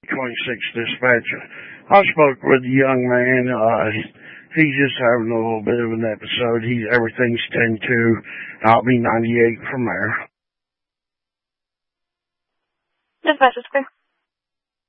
26 dispatcher. I spoke with the young man. He's just having a little bit of an episode. Everything's 10-2. I'll be 98 from there. Dispatcher Square.